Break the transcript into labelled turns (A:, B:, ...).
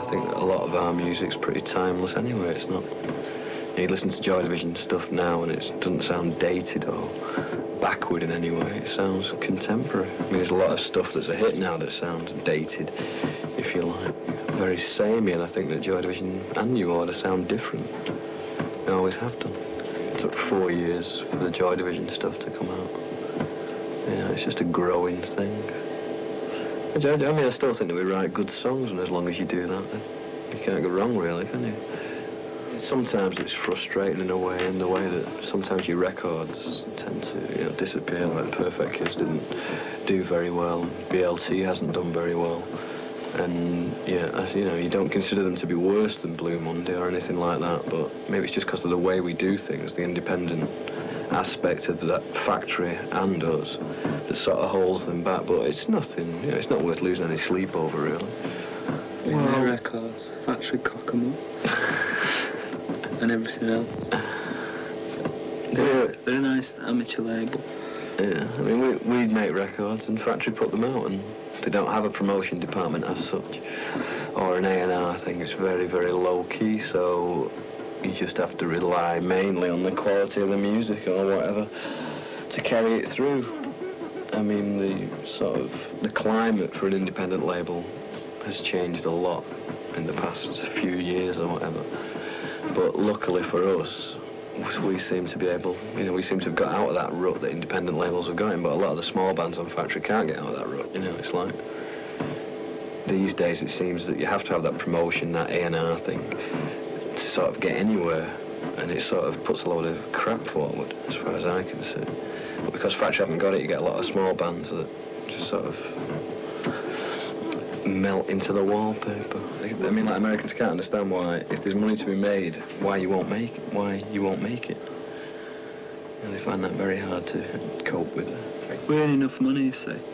A: think that a lot of our music's pretty timeless anyway. It's not... You listen to Joy Division stuff now and it doesn't sound dated or backward in any way. It sounds contemporary. I mean, there's a lot of stuff that's a hit now that sounds dated, if you like. Very samey, and I think that Joy Division and New Order sound different. They always have done. It took 4 years for the Joy Division stuff to come out. You know, it's just a growing thing. I mean, I still think that we write good songs, and as long as you do that, then you can't go wrong, really, can you? Sometimes it's frustrating in the way that sometimes your records tend to, disappear. Like Perfect Kiss didn't do very well, BLT hasn't done very well, and you don't consider them to be worse than Blue Monday or anything like that. But maybe it's just because of the way we do things, the independent aspect of that factory and us, that sort of holds them back. But it's nothing. It's not worth losing any sleep over, really.
B: Well, records, factory cock 'em up. And everything else. They're a nice amateur label.
A: Yeah, I mean, we make records and Factory put them out, and they don't have a promotion department as such, or an A&R thing. It's very, very low-key, so you just have to rely mainly on the quality of the music or whatever to carry it through. I mean, the climate for an independent label has changed a lot in the past few years or whatever. But luckily for us, we seem to be able, we seem to have got out of that rut that independent labels were going, but a lot of the small bands on Factory can't get out of that rut. It's like, these days it seems that you have to have that promotion, that A&R thing, to sort of get anywhere, and it sort of puts a load of crap forward, as far as I can see. But because Factory haven't got it, you get a lot of small bands that just sort of melt into the wallpaper. I mean, like, Americans can't understand why, if there's money to be made, why you won't make it. And they find that very hard to cope with.
B: We earn enough money, you see.